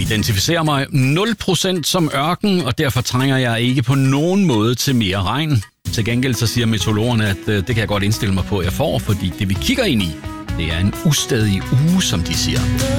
identificerer mig 0% som ørken, og derfor trænger jeg ikke på nogen måde til mere regn. Til gengæld så siger meteorologerne, at det kan jeg godt indstille mig på, at jeg får, fordi det vi kigger ind i, det er en ustadig uge, som de siger.